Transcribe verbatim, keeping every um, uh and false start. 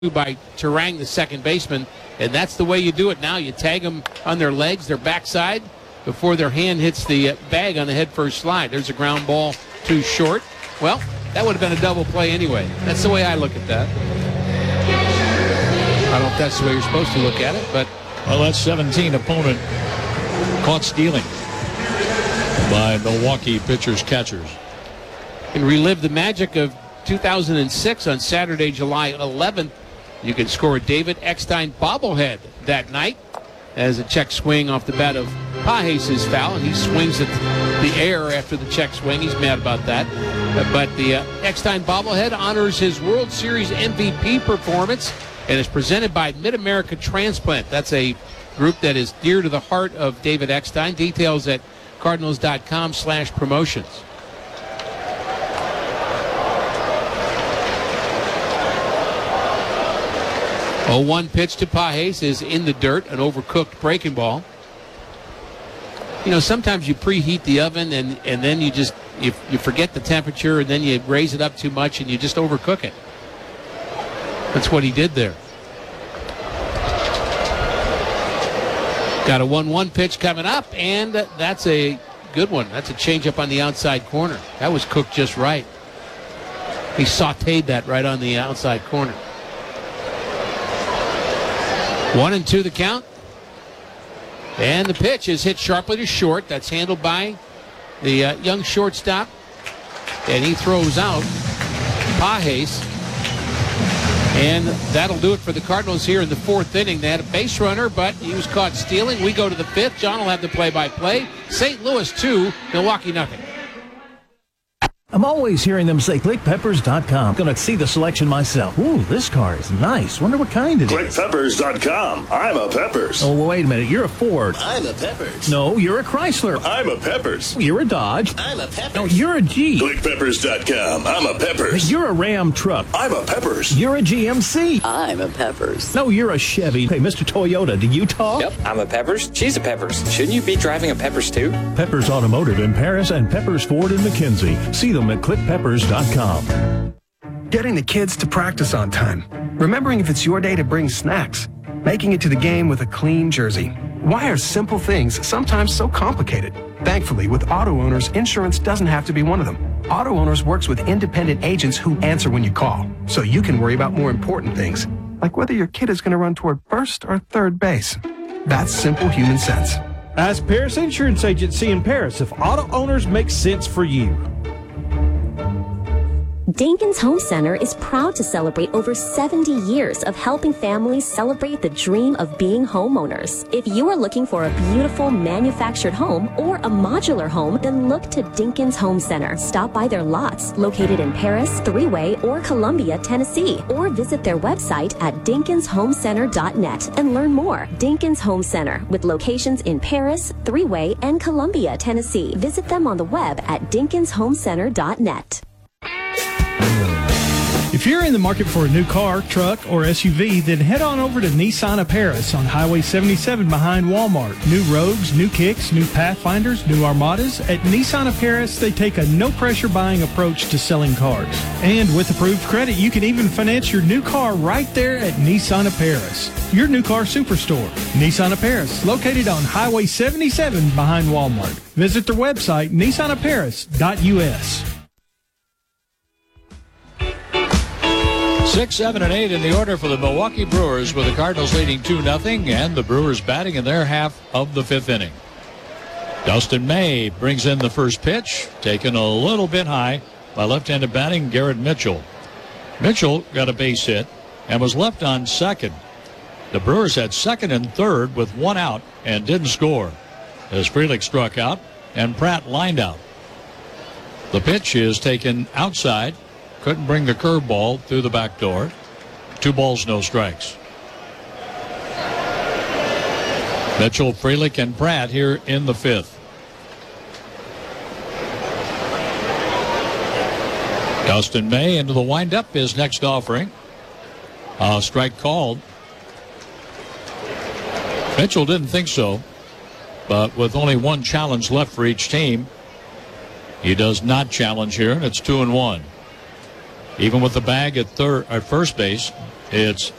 by Turang, the second baseman, and that's the way you do it now. You tag them on their legs, their backside, before their hand hits the bag on the head first slide. There's a ground ball too short. Well, that would have been a double play anyway. That's the way I look at that. I don't know if that's the way you're supposed to look at it, but... Well, that's seventeen opponent caught stealing by Milwaukee pitchers, catchers. And relive the magic of two thousand six on Saturday, July eleventh. You can score a David Eckstein bobblehead that night as a check swing off the bat of Pages is foul, and he swings at the air after the check swing. He's mad about that. But the uh, Eckstein bobblehead honors his World Series M V P performance and is presented by Mid-America Transplant. That's a group that is dear to the heart of David Eckstein. Details at cardinals.com slash promotions. oh one pitch to Pages is in the dirt, an overcooked breaking ball. You know, sometimes you preheat the oven and, and then you just you, you forget the temperature and then you raise it up too much and you just overcook it. That's what he did there. Got a one one pitch coming up, and that's a good one. That's a changeup on the outside corner. That was cooked just right. He sauteed that right on the outside corner. One and two the count. And the pitch is hit sharply to short. That's handled by the uh, young shortstop. And he throws out Pages. And that'll do it for the Cardinals here in the fourth inning. They had a base runner, but he was caught stealing. We go to the fifth. John will have the play-by-play. Saint Louis two, Milwaukee nothing. I'm always hearing them say click peppers dot com. Gonna see the selection myself. Ooh, this car is nice. Wonder what kind it click is. click peppers dot com. I'm a Peppers. Oh, well, wait a minute. You're a Ford. I'm a Peppers. No, you're a Chrysler. I'm a Peppers. You're a Dodge. I'm a Peppers. No, you're a Jeep. click peppers dot com. I'm a Peppers. You're a Ram truck. I'm a Peppers. You're a G M C. I'm a Peppers. No, you're a Chevy. Hey, Mister Toyota, do you talk? Yep, I'm a Peppers. She's a Peppers. Shouldn't you be driving a Peppers too? Peppers Automotive in Paris and Peppers Ford in McKenzie. See them at click peppers dot com. Getting the kids to practice on time. Remembering if it's your day to bring snacks. Making it to the game with a clean jersey. Why are simple things sometimes so complicated? Thankfully, with Auto Owners, insurance doesn't have to be one of them. Auto Owners works with independent agents who answer when you call, so you can worry about more important things, like whether your kid is going to run toward first or third base. That's simple human sense. Ask Paris Insurance Agency in Paris if Auto Owners makes sense for you. Dinkins Home Center is proud to celebrate over seventy years of helping families celebrate the dream of being homeowners. If you are looking for a beautiful manufactured home or a modular home, then look to Dinkins Home Center. Stop by their lots located in Paris, Three-Way, or Columbia, Tennessee, or visit their website at dinkins home center dot net and learn more. Dinkins Home Center, with locations in Paris, Three-Way, and Columbia, Tennessee. Visit them on the web at dinkins home center dot net. If you're in the market for a new car, truck, or S U V, then head on over to Nissan of Paris on Highway seventy-seven behind Walmart. New Rogues, new Kicks, new Pathfinders, new Armadas. At Nissan of Paris, they take a no-pressure buying approach to selling cars. And with approved credit, you can even finance your new car right there at Nissan of Paris, your new car superstore. Nissan of Paris, located on Highway seventy-seven behind Walmart. Visit their website, nissan of paris dot u s. Six, seven, and eight in the order for the Milwaukee Brewers, with the Cardinals leading two nothing, and the Brewers batting in their half of the fifth inning. Dustin May brings in the first pitch, taken a little bit high by left-handed batting Garrett Mitchell. Mitchell got a base hit and was left on second. The Brewers had second and third with one out and didn't score as Frelick struck out and Pratt lined out. The pitch is taken outside. Couldn't bring the curveball through the back door. Two balls, no strikes. Mitchell, Frelick, and Pratt here in the fifth. Dustin May into the windup, his next offering. A strike called. Mitchell didn't think so, but with only one challenge left for each team, he does not challenge here, and it's two and one. Even with the bag at third, at first base, It's